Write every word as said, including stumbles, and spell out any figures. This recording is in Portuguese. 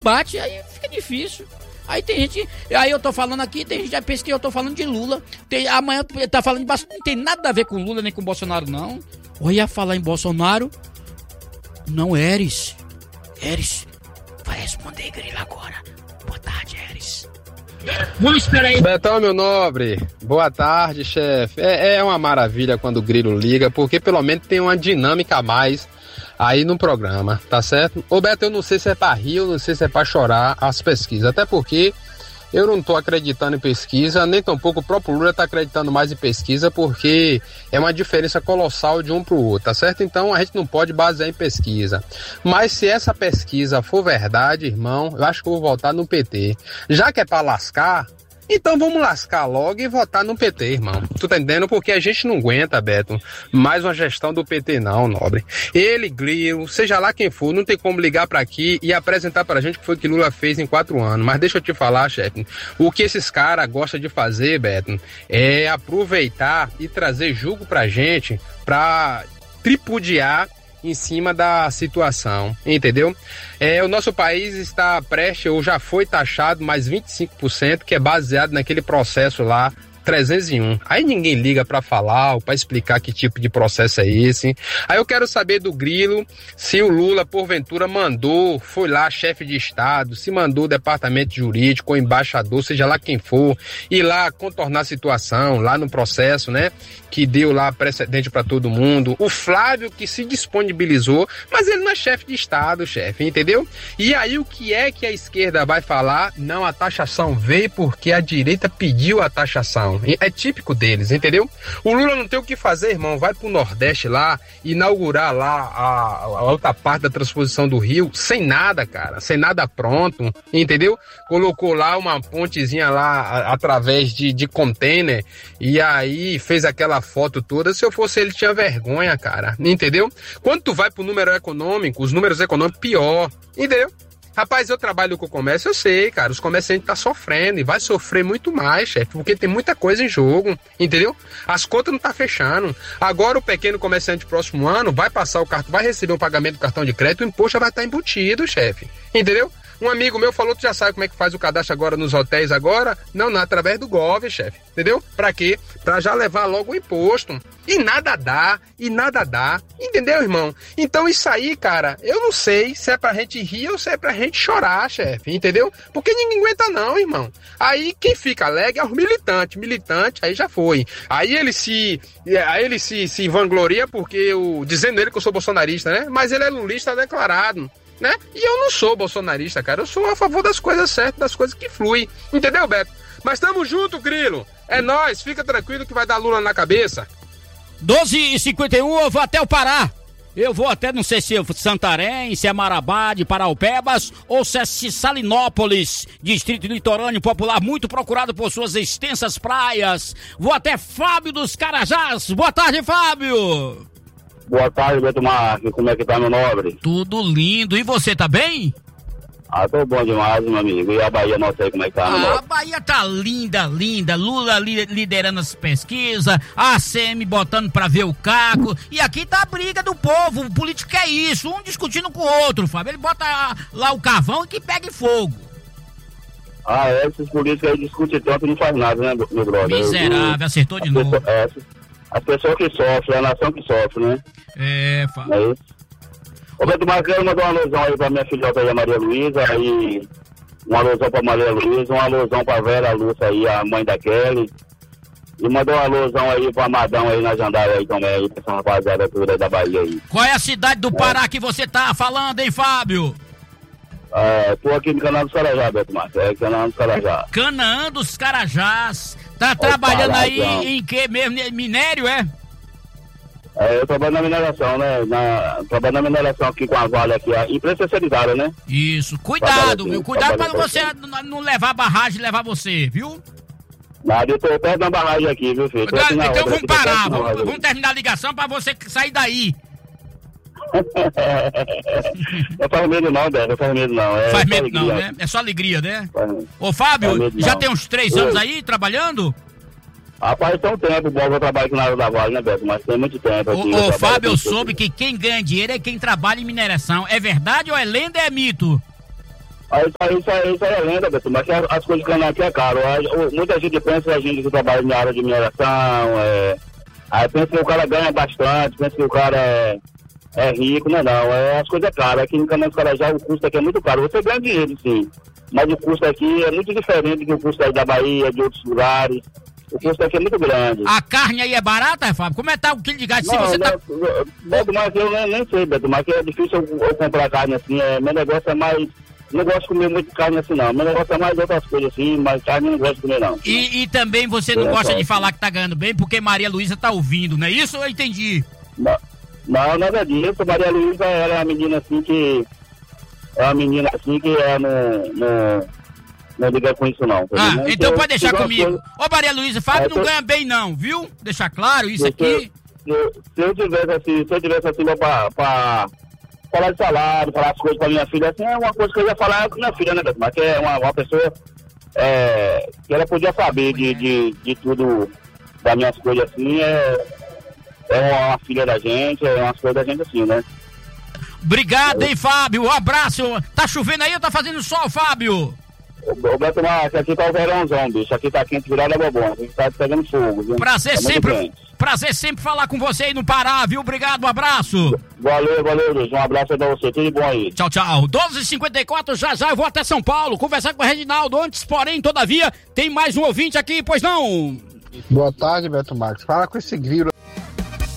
empate, aí fica difícil. Aí tem gente, aí eu tô falando aqui, tem gente que já pensa que eu tô falando de Lula. Tem, amanhã tá falando de Bolsonaro, não tem nada a ver com Lula nem com Bolsonaro, não. Eu ia falar em Bolsonaro, não, Eris. Eris, vai responder Grilo agora. Boa tarde, Eris. Vamos esperar aí. Betão, meu nobre, boa tarde, chefe. É, é uma maravilha quando o Grilo liga, porque pelo menos tem uma dinâmica a mais aí no programa, tá certo? Ô Beto, eu não sei se é pra rir, eu não sei se é pra chorar as pesquisas, até porque eu não tô acreditando em pesquisa, nem tampouco o próprio Lula tá acreditando mais em pesquisa, porque é uma diferença colossal de um pro outro, tá certo? Então a gente não pode basear em pesquisa. Mas se essa pesquisa for verdade, irmão, eu acho que eu vou votar no P T. Já que é pra lascar, então vamos lascar logo e votar no P T, irmão. Tu tá entendendo? Porque a gente não aguenta, Beto, mais uma gestão do P T não, nobre. Ele, Grilo, seja lá quem for, não tem como ligar pra aqui e apresentar pra gente o que foi que Lula fez em quatro anos. Mas deixa eu te falar, chefe, o que esses caras gostam de fazer, Beto, é aproveitar e trazer julgo pra gente pra tripudiar em cima da situação, entendeu? É, o nosso país está prestes, ou já foi taxado mais vinte e cinco por cento, que é baseado naquele processo lá trezentos e um. Aí ninguém liga para falar ou para explicar que tipo de processo é esse. Aí eu quero saber do Grilo se o Lula, porventura, mandou, foi lá chefe de Estado, se mandou o departamento jurídico ou embaixador, seja lá quem for, ir lá contornar a situação, lá no processo, né? Que deu lá precedente para todo mundo. O Flávio que se disponibilizou, mas ele não é chefe de Estado, chefe, entendeu? E aí o que é que a esquerda vai falar? Não, a taxação veio porque a direita pediu a taxação. É típico deles, entendeu? O Lula não tem o que fazer, irmão. Vai pro Nordeste lá, inaugurar lá a, a outra parte da transposição do Rio, sem nada, cara, sem nada pronto, entendeu? Colocou lá uma pontezinha lá a, através de, de container e aí fez aquela foto toda. Se eu fosse ele, tinha vergonha, cara, entendeu? Quando tu vai pro número econômico, os números econômicos pior, entendeu? Rapaz, eu trabalho com o comércio, eu sei, cara, os comerciantes estão sofrendo e vai sofrer muito mais, chefe, porque tem muita coisa em jogo, entendeu? As contas não tá fechando. Agora o pequeno comerciante próximo ano vai passar o cartão, vai receber um pagamento do cartão de crédito, o imposto já vai estar embutido, chefe, entendeu? Um amigo meu falou, tu já sabe como é que faz o cadastro agora nos hotéis agora? Não, não, através do Gov, chefe, entendeu? Pra quê? Pra já levar logo o imposto. E nada dá, e nada dá, entendeu, irmão? Então isso aí, cara, eu não sei se é pra gente rir ou se é pra gente chorar, chefe, entendeu? Porque ninguém aguenta não, irmão. Aí quem fica alegre é os militantes, militante, aí já foi. Aí ele se, aí ele se, se vangloria porque, eu, dizendo ele que eu sou bolsonarista, né? Mas ele é lulista declarado. Né? E eu não sou bolsonarista, cara. Eu sou a favor das coisas certas, das coisas que fluem. Entendeu, Beto? Mas tamo junto, Grilo. É nóis, fica tranquilo que vai dar Lula na cabeça. doze e cinquenta e um, eu vou até o Pará. Eu vou até, não sei se é Santarém, se é Marabá, de Paraupebas, ou se é Salinópolis, distrito litorâneo popular, muito procurado por suas extensas praias. Vou até Fábio dos Carajás. Boa tarde, Fábio. Boa tarde, Beto Marques. Como é que tá, meu nobre? Tudo lindo. E você, tá bem? Ah, tô bom demais, meu amigo. E a Bahia, não sei como é que tá, meu Ah, nobre. a Bahia tá linda, linda. Lula li- liderando as pesquisas, a A C M botando pra ver o caco. E aqui tá a briga do povo. O político é isso, um discutindo com o outro, Fábio. Ele bota lá o carvão e que pegue fogo. Ah, é, esses políticos aí discutem tanto e não faz nada, né, meu brother? Miserável, acertou de novo. Pessoa, é, as pessoas que sofrem, a nação que sofre, né? É, Fábio. É isso. Ô, Beto Marques, eu mandar uma alusão aí pra minha filhota aí, a Maria Luísa, aí uma alusão pra Maria Luísa, uma alusão pra Vera Lúcia aí, a mãe da Kelly, e mandou uma alusão aí pro Amadão aí na Jandaia aí também, aí, pra essa rapaziada toda aí da Bahia aí. Qual é a cidade do Pará é. que você tá falando, hein, Fábio? É, tô aqui no Canaã dos Carajás, Beto Marques, é Canaã dos Carajás. Canaã dos Carajás. Tá trabalhando Pará, aí então. em que mesmo? Minério, é? É, eu trabalho na mineração, né? Na, trabalho na mineração aqui com a Vale aqui, a empresa terceirizada, né? Isso, cuidado, aqui, viu? Cuidado pra você aqui. não- não levar a barragem e levar você, viu? Nada, eu tô perto da barragem aqui, viu, filho? Tô aqui na Então outra, vamos aqui, tô perto parar, da vamos, barragem. vamos terminar a ligação pra você sair daí. Não faz medo não, Beto, não faz medo não. É Faz só medo não, alegria. né? É só alegria, né? Faz- Ô, Fábio, Faz medo já não. tem uns três Oi. anos aí trabalhando? Rapaz, tem um tempo bom que eu trabalho aqui na área da Vale, né, Beto? Mas tem muito tempo aqui. Ô, eu ô trabalho Fábio, eu aqui. soube que quem ganha dinheiro é quem trabalha em mineração. É verdade ou é lenda ou é mito? Aí, isso, aí, isso, aí, isso aí é lenda, Beto, mas as, as coisas de cana aqui é caro. Aí, muita gente pensa que a gente que trabalha na área de mineração, é, aí pensa que o cara ganha bastante, pensa que o cara é, é rico, não é não, é, as coisas é caras. Aqui no Caminhão dos Carajás o custo aqui é muito caro. Você ganha dinheiro, sim, mas o custo aqui é muito diferente do custo aí da Bahia, de outros lugares. O custo aqui é muito grande. A carne aí é barata, Fábio? Como é que tá o quilo de gás? Se não, você não, tá... Beto, mas eu nem, nem sei, Beto, mas é difícil eu, eu comprar carne assim. É, meu negócio é mais... Não gosto de comer muito carne assim, não. Meu negócio é mais outras coisas assim, mas carne eu não gosto de comer, não. E, e também você não é, gosta de falar que tá ganhando bem, porque Maria Luísa tá ouvindo, não é isso? Eu entendi. Não, não, nada disso. Maria Luísa, ela é uma menina assim que... É uma menina assim que é no... no não liga com isso, não. Ah, não, então eu, pode deixar comigo. Ô, coisa... Maria Luísa, Fábio é, não tô... ganha bem, não, viu? Deixar claro isso se aqui. Eu, se, se eu tivesse assim, se eu tivesse assim, pra, pra falar de salário, falar as coisas pra minha filha, assim, é uma coisa que eu ia falar com minha filha, né, Beto? Mas que é uma, uma pessoa é, que ela podia saber de, de, de tudo das minhas coisas assim, é, é uma filha da gente, é umas coisas da gente assim, né? Obrigado, hein, Fábio? Um abraço. Tá chovendo aí ou tá fazendo sol, Fábio? Ô, Beto, mas aqui tá o verãozão, bicho. Aqui tá quente, virada bobão. A gente tá pegando fogo, viu? Prazer tá sempre, prazer sempre falar com você aí no Pará, viu? Obrigado, um abraço. Valeu, valeu, Luiz. Um abraço aí pra você. Tudo bom aí. Tchau, tchau. doze e cinquenta e quatro, já já eu vou até São Paulo conversar com o Reginaldo. Antes, porém, todavia, tem mais um ouvinte aqui, pois não? Boa tarde, Beto Marques. Fala com esse grilo.